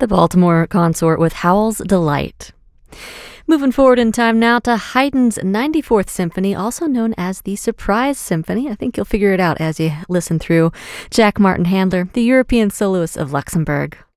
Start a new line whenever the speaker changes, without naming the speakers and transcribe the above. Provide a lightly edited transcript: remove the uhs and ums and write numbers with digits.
The Baltimore Consort with Howl's Delight. Moving forward in time now to Haydn's 94th Symphony, also known as the Surprise Symphony. I think you'll figure it out as you listen through. Jack Martin Handler, the European soloist of Luxembourg.